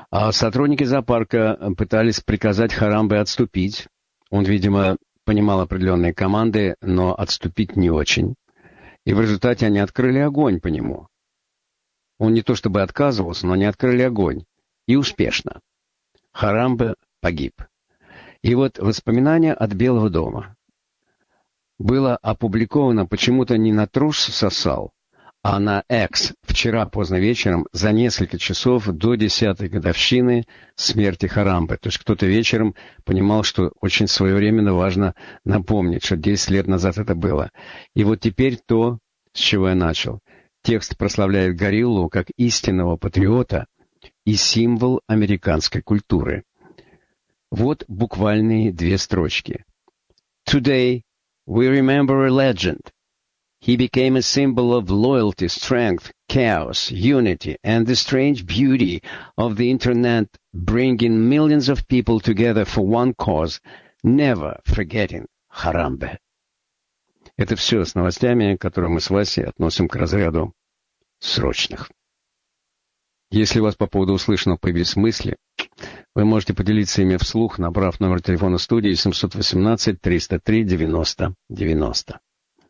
А сотрудники зоопарка пытались приказать Харамбе отступить. Он, видимо, понимал определенные команды, но отступить не очень. И в результате они открыли огонь по нему. Он не то чтобы отказывался, но они открыли огонь. И успешно. Харамбе погиб. И вот воспоминания от Белого дома. Было опубликовано почему-то не на Трус Сосал, а на X вчера поздно вечером за несколько часов до 10-й годовщины смерти Харамбе. То есть кто-то вечером понимал, что очень своевременно важно напомнить, что 10 лет назад это было. И вот теперь то, с чего я начал. Текст прославляет гориллу как истинного патриота и символ американской культуры. Вот буквальные 2 строчки. Today we remember a legend. He became a symbol of loyalty, strength, chaos, unity, and the strange beauty of the Internet, bringing millions of people together for one cause, never forgetting Харамбе. Это все с новостями, которые мы с Васей относим к разряду срочных. Если у вас по поводу услышанного появились мысли, вы можете поделиться ими вслух, набрав номер телефона студии 718-303-90-90.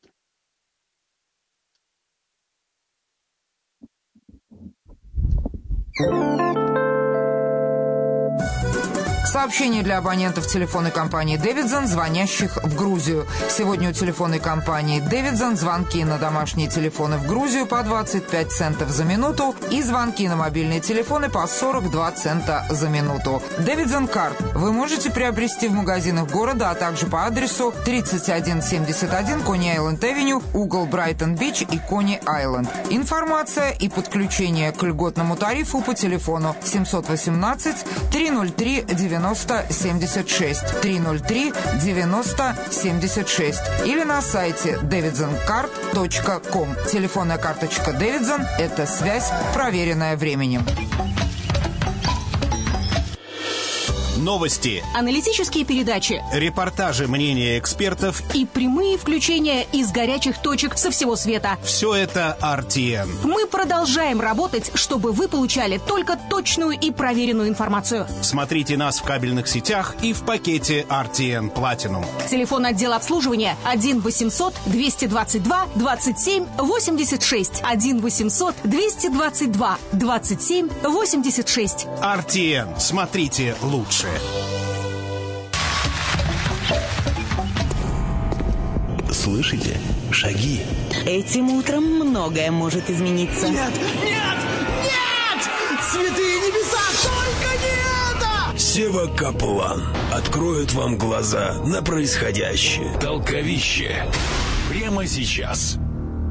Сообщение для абонентов телефонной компании «Дэвидсон», звонящих в Грузию. Сегодня у телефонной компании «Дэвидсон» звонки на домашние телефоны в Грузию по 25 центов за минуту и звонки на мобильные телефоны по 42 цента за минуту. «Дэвидсон Карт» вы можете приобрести в магазинах города, а также по адресу 3171 Кони-Айленд-Авеню, угол Брайтон-Бич и Кони-Айленд. Информация и подключение к льготному тарифу по телефону 718-303-9076, 303-90-76 или на сайте davidsoncard.com. Телефонная карточка Davidson – это связь, проверенная временем. Новости, аналитические передачи, репортажи, мнения экспертов и прямые включения из горячих точек со всего света. Все это RTN. Мы продолжаем работать, чтобы вы получали только точную и проверенную информацию. Смотрите нас в кабельных сетях и в пакете RTN Platinum. Телефон отдела обслуживания 1-800-222-27-86. 1-800-222-27-86. RTN. Смотрите лучше. Слышите? Шаги. Этим утром многое может измениться. Нет! Нет! Нет! Святые небеса! Только не это! Сева Каплан откроет вам глаза на происходящее. Толковище. Прямо сейчас.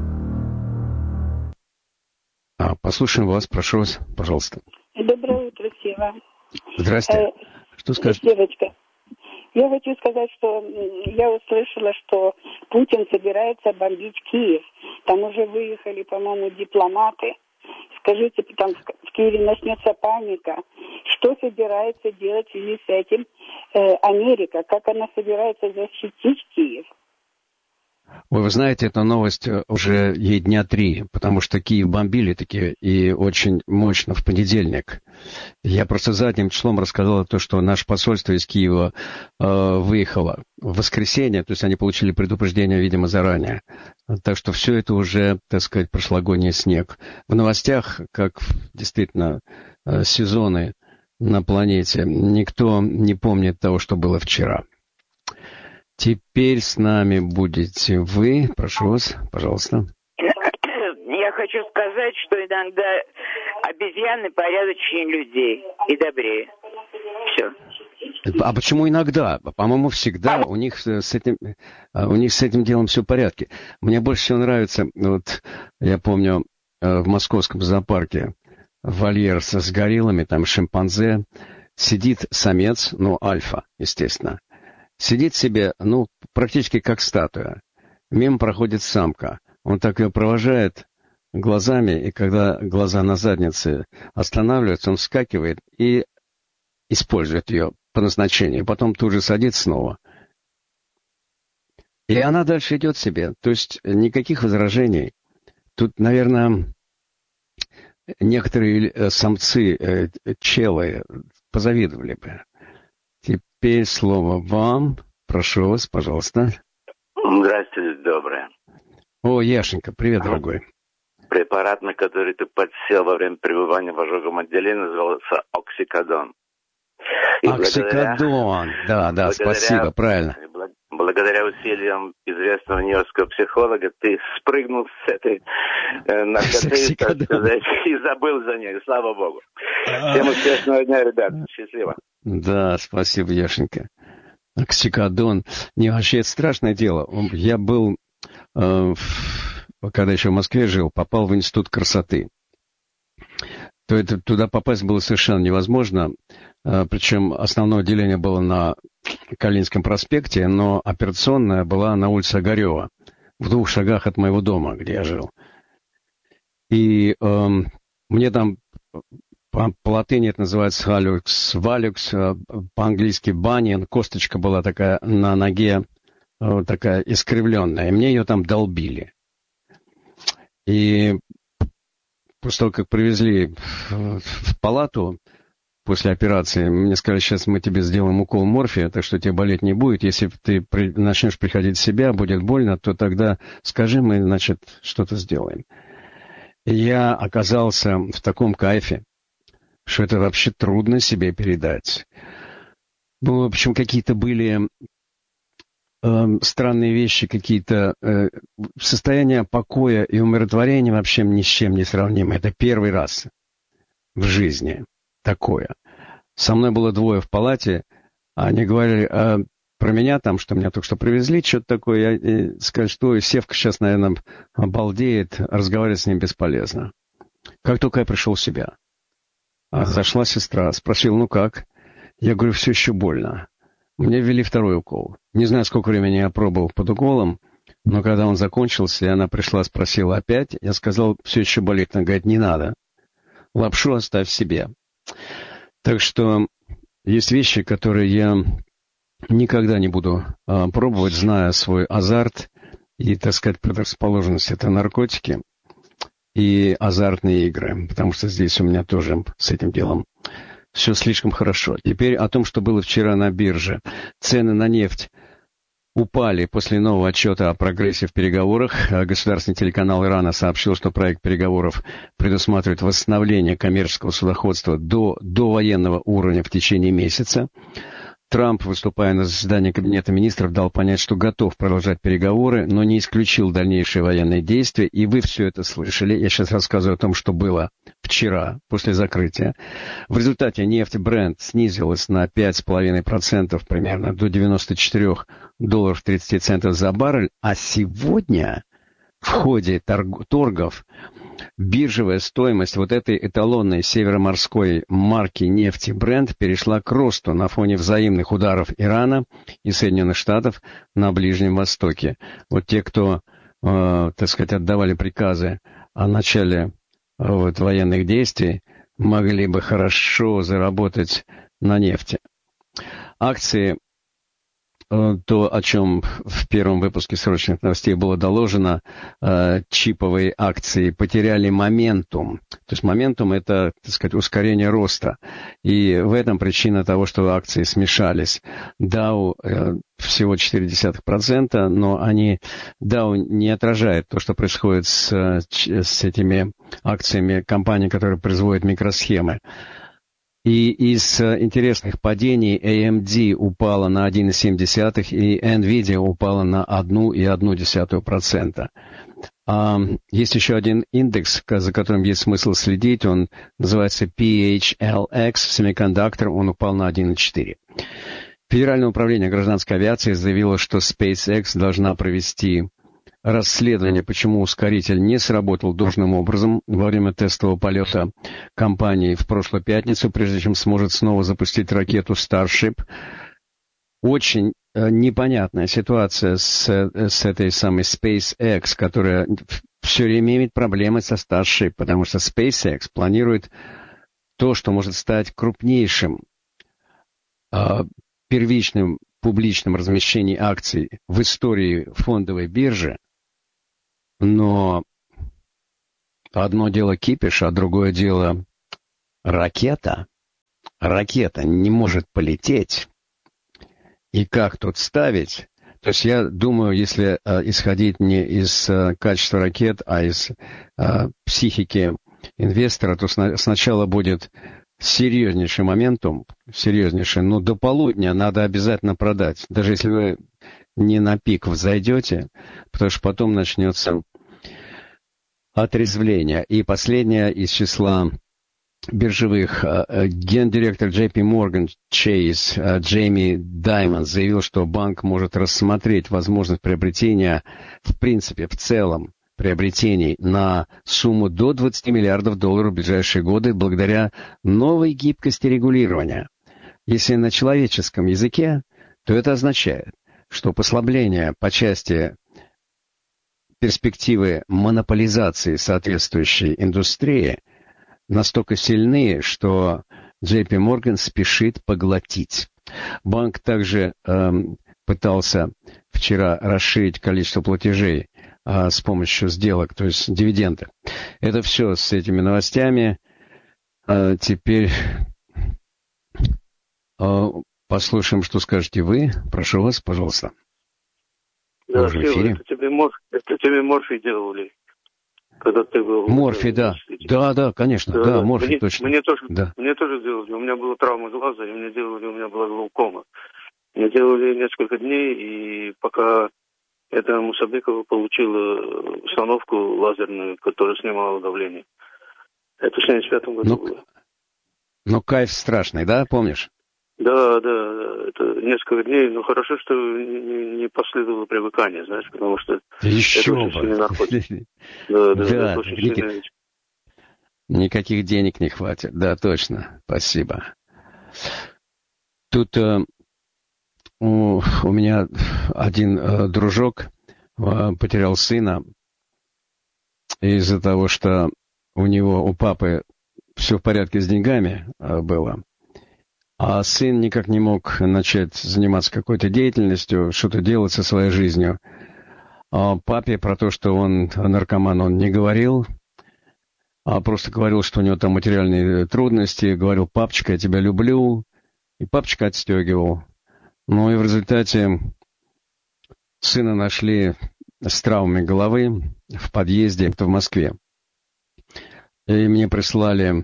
Послушаем вас, прошу вас, пожалуйста. Доброе утро, Сева. Здрасте. Что скажете? Девочка, я хочу сказать, что я услышала, что Путин собирается бомбить Киев. Там уже выехали, по-моему, дипломаты. Скажите, там в Киеве начнется паника. Что собирается делать в связи с этим Америка? Как она собирается защитить Киев? Вы знаете, эта новость уже ей дня 3, потому что Киев бомбили таки и очень мощно в понедельник. Я просто задним числом рассказал то, что наше посольство из Киева выехало в воскресенье, то есть они получили предупреждение, видимо, заранее. Так что все это уже, так сказать, прошлогодний снег. В новостях, как действительно сезоны на планете, никто не помнит того, что было вчера. Теперь с нами будете вы. Прошу вас, пожалуйста. Я хочу сказать, что иногда обезьяны порядочнее людей и добрее. Все. А почему иногда? По-моему, всегда у них с этим делом все в порядке. Мне больше всего нравится, вот я помню, в московском зоопарке вольер с гориллами, там шимпанзе, сидит самец, альфа, естественно. Сидит себе, практически как статуя. Мимо проходит самка. Он так ее провожает глазами, и когда глаза на заднице останавливаются, он вскакивает и использует ее по назначению. Потом тут же садится снова. И она дальше идет себе. То есть никаких возражений. Тут, наверное, некоторые самцы, челы, позавидовали бы. Теперь слово вам. Прошу вас, пожалуйста. Здравствуйте, доброе. О, Яшенька, привет, дорогой. Препарат, на который ты подсел во время пребывания в ожоговом отделении, назывался оксикодон. Оксикодон, да, спасибо, правильно. Благодаря усилиям известного нью-йоркского психолога ты спрыгнул с этой наркоты, так сказать, и забыл за ней, слава богу. Всем успешного дня, ребят, счастливо. Да, спасибо, Яшенька. Оксикодон, не, вообще это страшное дело. Я был, когда еще в Москве жил, попал в институт красоты. Туда попасть было совершенно невозможно. Причем основное отделение было на Калининском проспекте, но операционная была на улице Огарева, в 2 шагах от моего дома, где я жил. И мне там по латыни это называется валюкс, по-английски банин, косточка была такая на ноге, такая искривленная, и мне ее там долбили. И после того, как привезли в палату после операции, мне сказали, сейчас мы тебе сделаем укол морфия, так что тебе болеть не будет. Если ты начнешь приходить в себя, будет больно, то тогда скажи, мы, значит, что-то сделаем. И я оказался в таком кайфе, что это вообще трудно себе передать. Ну, в общем, какие-то были странные вещи, какие-то состояние покоя и умиротворения вообще ни с чем не сравнимы. Это первый раз в жизни такое. Со мной было 2 в палате, а они говорили про меня там, что меня только что привезли, что-то такое. Я сказал, что Севка сейчас, наверное, обалдеет, разговаривать с ним бесполезно. Как только я пришел в себя, зашла сестра, спросила, ну как? Я говорю, все еще больно. Мне ввели 2-й укол. Не знаю, сколько времени я пробовал под уколом, но когда он закончился, и она пришла, спросила опять, я сказал, все еще болит. Она говорит, не надо. Лапшу оставь себе. Так что есть вещи, которые я никогда не буду пробовать, зная свой азарт и, так сказать, предрасположенность. Это наркотики и азартные игры, потому что здесь у меня тоже с этим делом все слишком хорошо. Теперь о том, что было вчера на бирже. Цены на нефть упали после нового отчета о прогрессе в переговорах. Государственный телеканал Ирана сообщил, что проект переговоров предусматривает восстановление коммерческого судоходства до военного уровня в течение месяца. Трамп, выступая на заседании Кабинета министров, дал понять, что готов продолжать переговоры, но не исключил дальнейшие военные действия. И вы все это слышали. Я сейчас рассказываю о том, что было вчера, после закрытия. В результате нефть Brent снизилась на 5,5% примерно, до $94.30 за баррель. А сегодня в ходе торгов биржевая стоимость вот этой эталонной североморской марки нефти Brent перешла к росту на фоне взаимных ударов Ирана и Соединенных Штатов на Ближнем Востоке. Вот те, кто, так сказать, отдавали приказы о начале военных действий, могли бы хорошо заработать на нефти. Акции, то, о чем в первом выпуске срочных новостей было доложено, чиповые акции потеряли моментум. То есть моментум — это, так сказать, ускорение роста. И в этом причина того, что акции смешались. Dow всего 0,4%, но Dow не отражает то, что происходит с этими акциями компаний, которые производят микросхемы. И из интересных падений AMD упала на 1,7%, и NVIDIA упала на 1,1%. Есть еще один индекс, за которым есть смысл следить, он называется PHLX, Semiconductor, он упал на 1,4%. Федеральное управление гражданской авиации заявило, что SpaceX должна провести расследование, почему ускоритель не сработал должным образом во время тестового полета компании в прошлую пятницу, прежде чем сможет снова запустить ракету Starship. Очень непонятная ситуация с этой самой SpaceX, которая все время имеет проблемы со Starship, потому что SpaceX планирует то, что может стать крупнейшим первичным публичным размещением акций в истории фондовой биржи. Но Одно дело кипиш, а другое дело ракета. Ракета не может полететь. И как тут ставить? То есть я думаю, если исходить не из качества ракет, а из психики инвестора, то сначала будет серьезнейший моментум, но до полудня надо обязательно продать. Даже если вы не на пик взойдете, потому что потом начнется отрезвление. И последнее из числа биржевых. Гендиректор JP Morgan Chase Джейми Даймонд заявил, что банк может рассмотреть возможность приобретения, в принципе, в целом, приобретений на сумму до $20 миллиардов в ближайшие годы благодаря новой гибкости регулирования. Если на человеческом языке, то это означает, что послабление по части перспективы монополизации соответствующей индустрии настолько сильны, что JP Morgan спешит поглотить. Банк также пытался вчера расширить количество платежей с помощью сделок, то есть дивиденды. Это все с этими новостями. Теперь послушаем, что скажете вы. Прошу вас, пожалуйста. Да, это тебе морфий делали. Когда ты был... Морфий, да. Да, конечно. Да, морфий, точно. Мне тоже делали. У меня была травма глаза, и у меня была глаукома. Мне делали несколько дней, и пока эта Мусабекова получила установку лазерную, которая снимала давление. Это в 1975 году было. Но кайф страшный, да, помнишь? Да, это несколько дней, но хорошо, что не последовало привыкание, знаешь, потому что еще это очень сильно находится. Да, никаких денег не хватит, да, точно, спасибо. Тут у меня один дружок потерял сына из-за того, что у папы все в порядке с деньгами было. А сын никак не мог начать заниматься какой-то деятельностью, что-то делать со своей жизнью. А папе про то, что он наркоман, он не говорил, а просто говорил, что у него там материальные трудности, говорил: папочка, я тебя люблю, и папочка отстегивал. Ну и в результате сына нашли с травмой головы в подъезде в Москве. И мне прислали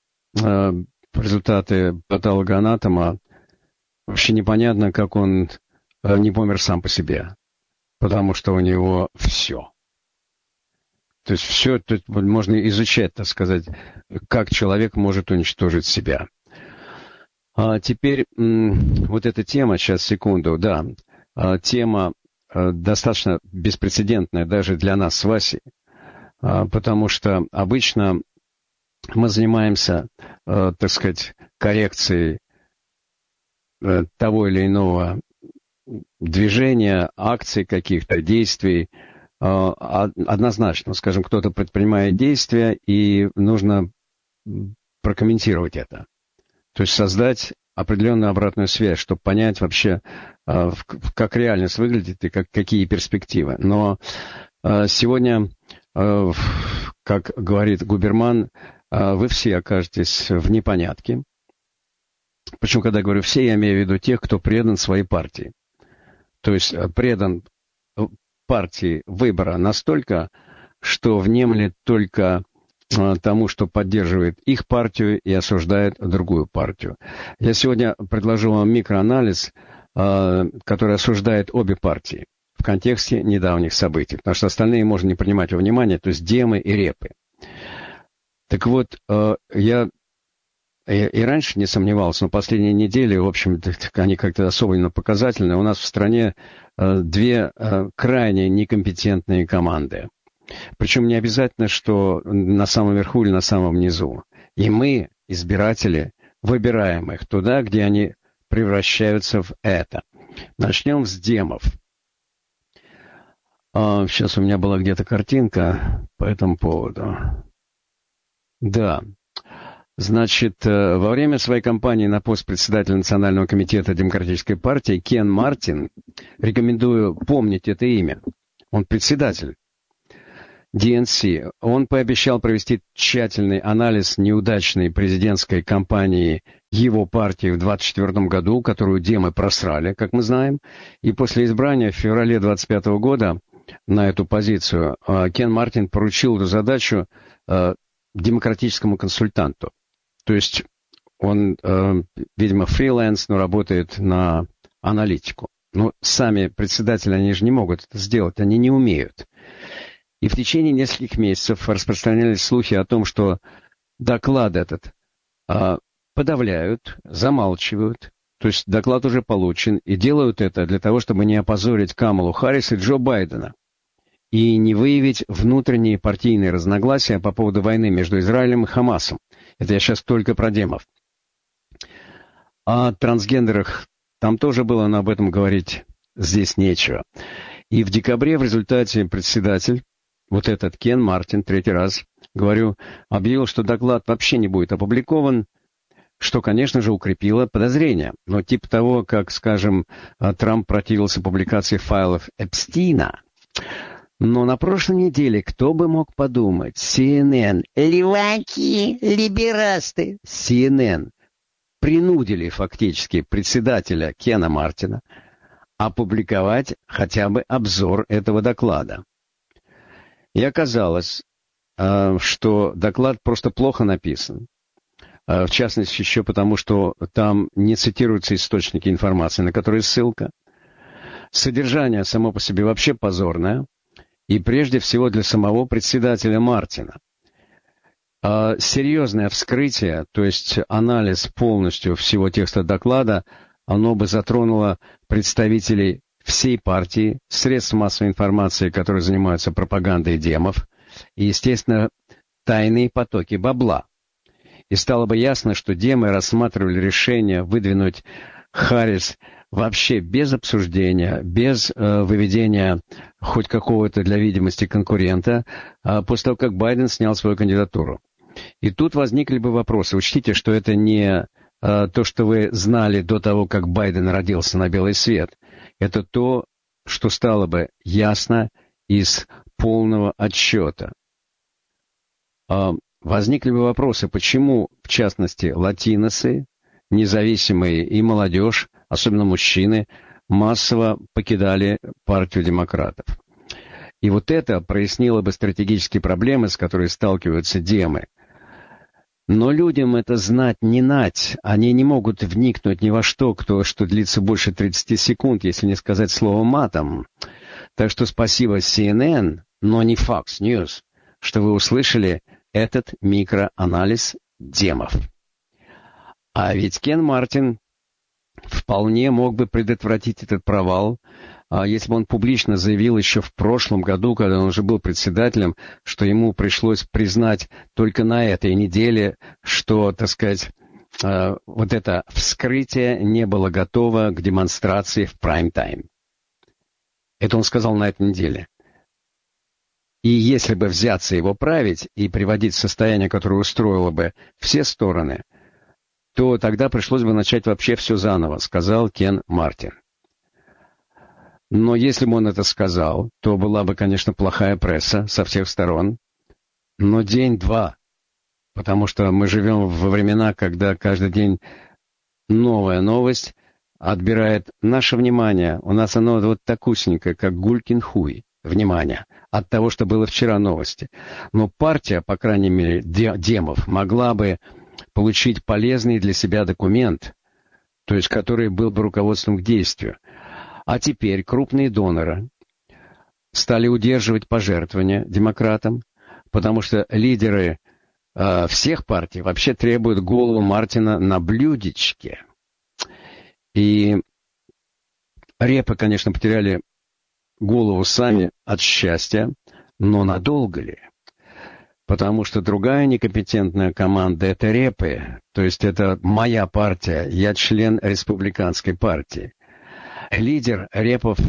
результаты патологоанатома. Вообще непонятно, как он не помер сам по себе. Потому что у него все. То есть все тут можно изучать, так сказать, как человек может уничтожить себя. А теперь вот эта тема, сейчас, секунду, да. Тема достаточно беспрецедентная даже для нас с Васей. Потому что обычно мы занимаемся, так сказать, коррекцией того или иного движения, акций каких-то, действий. Однозначно, скажем, кто-то предпринимает действия, и нужно прокомментировать это. То есть создать определенную обратную связь, чтобы понять вообще, как реальность выглядит и какие перспективы. Но сегодня, как говорит Губерман, вы все окажетесь в непонятке. Причем, когда я говорю «все», я имею в виду тех, кто предан своей партии. То есть предан партии выбора настолько, что внемлет только тому, что поддерживает их партию и осуждает другую партию. Я сегодня предложу вам микроанализ, который осуждает обе партии в контексте недавних событий, потому что остальные можно не принимать во внимание, то есть демы и репы. Так вот, я и раньше не сомневался, но последние недели, в общем, они как-то особенно показательны. У нас в стране две крайне некомпетентные команды. Причем не обязательно, что на самом верху или на самом низу. И мы, избиратели, выбираем их туда, где они превращаются в это. Начнем с демов. Сейчас у меня была где-то картинка по этому поводу. Да. Значит, во время своей кампании на пост председателя Национального комитета Демократической партии Кен Мартин, рекомендую помнить это имя, он председатель, DNC. Он пообещал провести тщательный анализ неудачной президентской кампании его партии в 2024 году, которую демы просрали, как мы знаем. И после избрания в феврале 2025 года на эту позицию Кен Мартин поручил эту задачу демократическому консультанту. То есть он, видимо, фриланс, но работает на аналитику. Но сами председатели, они же не могут это сделать, они не умеют. И в течение нескольких месяцев распространялись слухи о том, что доклад этот подавляют, замалчивают. То есть доклад уже получен, и делают это для того, чтобы не опозорить Камалу Харрис и Джо Байдена. И не выявить внутренние партийные разногласия по поводу войны между Израилем и Хамасом. Это я сейчас только про демов. О трансгендерах там тоже было, но об этом говорить здесь нечего. И в декабре в результате председатель, вот этот Кен Мартин, третий раз, говорю, объявил, что доклад вообще не будет опубликован, что, конечно же, укрепило подозрения. Но типа того, как, скажем, Трамп противился публикации файлов Эпстина. Но на прошлой неделе, кто бы мог подумать, CNN, леваки, либерасты, CNN принудили фактически председателя Кена Мартина опубликовать хотя бы обзор этого доклада. И оказалось, что доклад просто плохо написан. В частности, еще потому, что там не цитируются источники информации, на которые ссылка. Содержание само по себе вообще позорное. И прежде всего для самого председателя Мартина. Серьезное вскрытие, то есть анализ полностью всего текста доклада, оно бы затронуло представителей всей партии, средств массовой информации, которые занимаются пропагандой демов, и, естественно, тайные потоки бабла. И стало бы ясно, что демы рассматривали решение выдвинуть Харрис вообще без обсуждения, без выведения хоть какого-то для видимости конкурента, после того, как Байден снял свою кандидатуру. И тут возникли бы вопросы. Учтите, что это не то, что вы знали до того, как Байден родился на белый свет. Это то, что стало бы ясно из полного отчета. Возникли бы вопросы, почему, в частности, латиносы, независимые и молодежь, особенно мужчины, массово покидали партию демократов. И вот это прояснило бы стратегические проблемы, с которыми сталкиваются демы. Но людям это знать не нать. Они не могут вникнуть ни во что, что длится больше 30 секунд, если не сказать слово матом. Так что спасибо CNN, но не Fox News, что вы услышали этот микроанализ демов. А ведь Кен Мартин вполне мог бы предотвратить этот провал, если бы он публично заявил еще в прошлом году, когда он уже был председателем, что ему пришлось признать только на этой неделе, что, так сказать, вот это вскрытие не было готово к демонстрации в прайм-тайм. Это он сказал на этой неделе. И если бы взяться его править и приводить в состояние, которое устроило бы все стороны, то тогда пришлось бы начать вообще все заново, сказал Кен Мартин. Но если бы он это сказал, то была бы, конечно, плохая пресса со всех сторон. Но день-два, потому что мы живем во времена, когда каждый день новая новость отбирает наше внимание. У нас оно вот такусенькое, как гулькин хуй, внимание, от того, что было вчера новости. Но партия, по крайней мере, демов, могла бы получить полезный для себя документ, то есть который был бы руководством к действию. А теперь крупные доноры стали удерживать пожертвования демократам, потому что лидеры всех партий вообще требуют голову Мартина на блюдечке. И репы, конечно, потеряли голову сами от счастья, но надолго ли? Потому что другая некомпетентная команда — это репы, то есть это моя партия, я член республиканской партии. Лидер репов,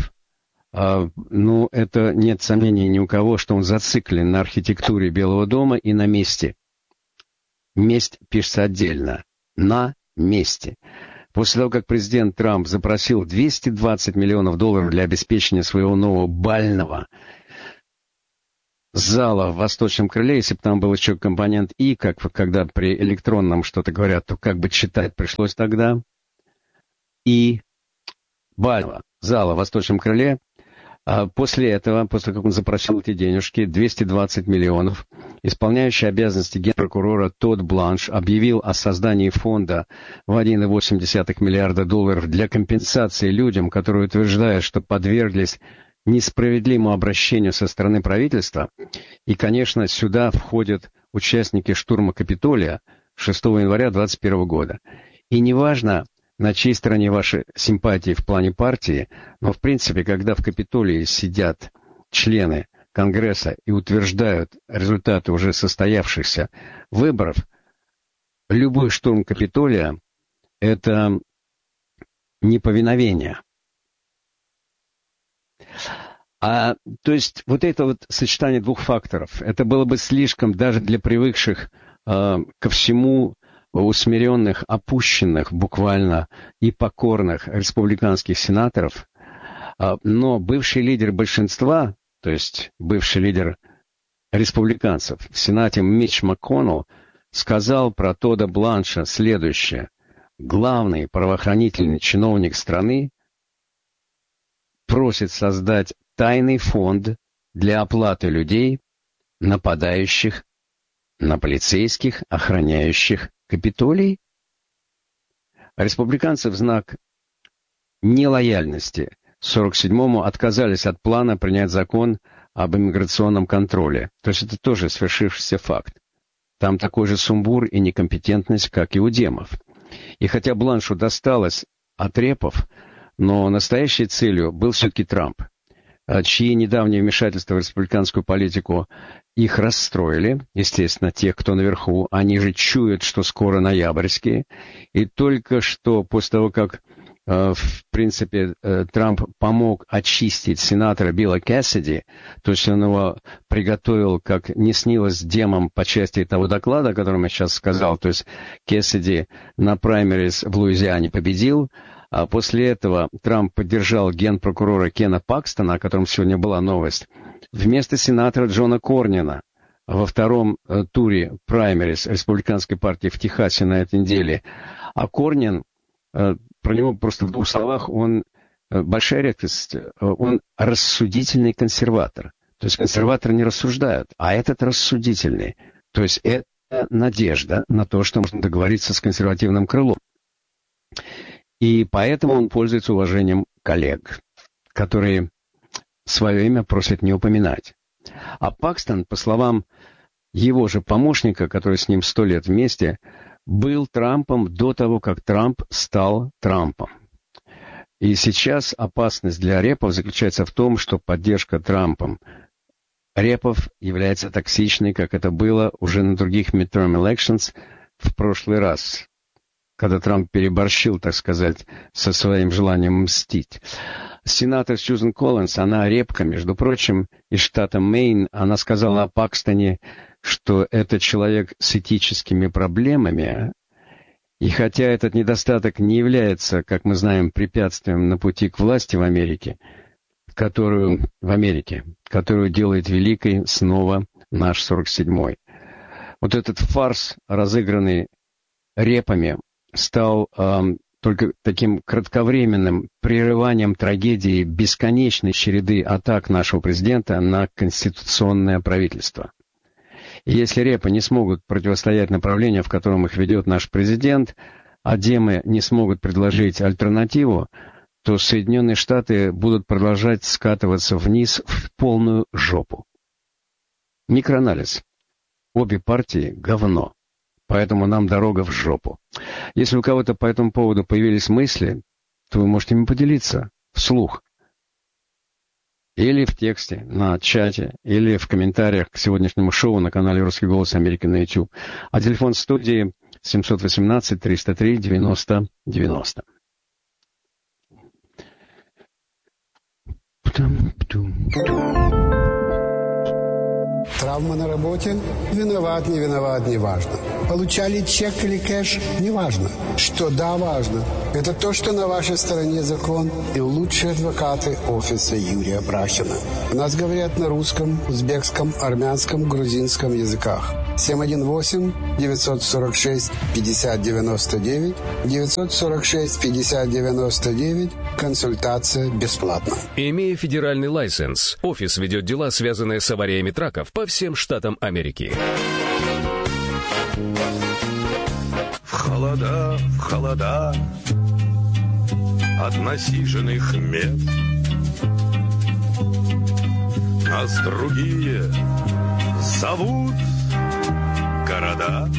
это нет сомнений ни у кого, что он зациклен на архитектуре Белого дома и на месте. Месть пишется отдельно. На месте. После того, как президент Трамп запросил $220 миллионов для обеспечения своего нового бального зала в восточном крыле, если бы там был еще компонент «и», как когда при электронном что-то говорят, то как бы читать пришлось тогда. И бального зала в восточном крыле. А после этого, после как он запросил эти денежки, 220 миллионов, исполняющий обязанности генпрокурора Тодд Бланш объявил о создании фонда в 1,8 миллиарда долларов для компенсации людям, которые утверждают, что подверглись несправедливому обращению со стороны правительства. И, конечно, сюда входят участники штурма Капитолия 6 января 2021 года. И неважно, на чьей стороне ваши симпатии в плане партии, но, в принципе, когда в Капитолии сидят члены Конгресса и утверждают результаты уже состоявшихся выборов, любой штурм Капитолия – это неповиновение. То есть вот это вот сочетание двух факторов, это было бы слишком даже для привыкших ко всему усмиренных, опущенных буквально и покорных республиканских сенаторов, но бывший лидер большинства, то есть бывший лидер республиканцев в Сенате Митч МакКоннелл сказал про Тодда Бланша следующее. Главный правоохранительный чиновник страны просит создать тайный фонд для оплаты людей, нападающих на полицейских, охраняющих Капитолий. Республиканцы в знак нелояльности 47-му отказались от плана принять закон об иммиграционном контроле. То есть это тоже свершившийся факт. Там такой же сумбур и некомпетентность, как и у демов. И хотя Бланшу досталось от репов, но настоящей целью был все-таки Трамп, чьи недавние вмешательства в республиканскую политику их расстроили, естественно, тех, кто наверху. Они же чуют, что скоро ноябрьские. И только что после того, как, в принципе, Трамп помог очистить сенатора Билла Кэссиди, то есть он его приготовил, как не снилось демам по части того доклада, о котором я сейчас сказал. То есть Кэссиди на праймерис в Луизиане победил. А после этого Трамп поддержал генпрокурора Кена Пакстона, о котором сегодня была новость, вместо сенатора Джона Корнина во втором туре праймерис республиканской партии в Техасе на этой неделе. А Корнин, про него просто в двух словах, он большая редкость, он рассудительный консерватор. То есть консерваторы не рассуждают, а этот рассудительный. То есть это надежда на то, что можно договориться с консервативным крылом. И поэтому он пользуется уважением коллег, которые свое имя просят не упоминать. А Пакстон, по словам его же помощника, который с ним 100 лет вместе, был Трампом до того, как Трамп стал Трампом. И сейчас опасность для репов заключается в том, что поддержка Трампом репов является токсичной, как это было уже на других midterm elections в прошлый раз, когда Трамп переборщил, так сказать, со своим желанием мстить. Сенатор Сьюзен Коллинс, она репка, между прочим, из штата Мэйн, она сказала о Пакстоне, что это человек с этическими проблемами, и хотя этот недостаток не является, как мы знаем, препятствием на пути к власти в Америке, которую делает великой снова наш 47-й. Вот этот фарс, разыгранный репами, стал только таким кратковременным прерыванием трагедии бесконечной череды атак нашего президента на конституционное правительство. И если репы не смогут противостоять направлению, в котором их ведет наш президент, а демы не смогут предложить альтернативу, то Соединенные Штаты будут продолжать скатываться вниз в полную жопу. Микроанализ. Обе партии — говно. Поэтому нам дорога в жопу. Если у кого-то по этому поводу появились мысли, то вы можете ими поделиться вслух. Или в тексте, на чате, или в комментариях к сегодняшнему шоу на канале «Русский голос Америки» на YouTube. А телефон студии 718-303-90-90. Травма на работе? Виноват, не виноват, не важно. Получали чек или кэш? Не важно. Что да, важно. Это то, что на вашей стороне закон и лучшие адвокаты офиса Юрия Брахина. У нас говорят на русском, узбекском, армянском, грузинском языках. 718-946-5099, 946-5099, консультация бесплатна. Имея федеральный лайсенс, офис ведет дела, связанные с авариями траков по всем штатам Америки. В холода от насиженных мест нас другие зовут города.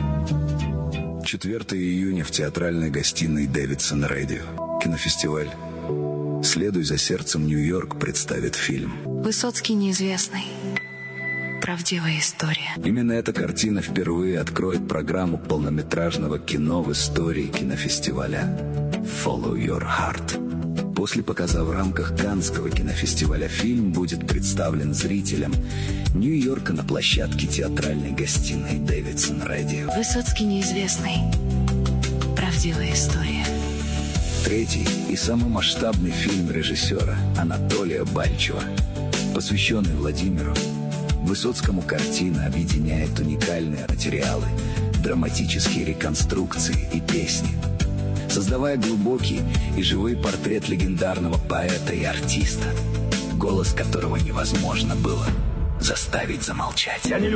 4 июня в театральной гостиной Davidson Radio. Кинофестиваль «Следуй за сердцем, Нью-Йорк» представит фильм Высоцкий неизвестный. Правдивая история. Именно эта картина впервые откроет программу полнометражного кино в истории кинофестиваля «Follow Your Heart». После показа в рамках Каннского кинофестиваля фильм будет представлен зрителям Нью-Йорка на площадке театральной гостиной Davidson Radio. Высоцкий неизвестный. Правдивая история. Третий и самый масштабный фильм режиссера Анатолия Бальчева, посвященный Владимиру. Высоцкому картина объединяет уникальные материалы, драматические реконструкции и песни, создавая глубокий и живой портрет легендарного поэта и артиста, голос которого невозможно было заставить замолчать.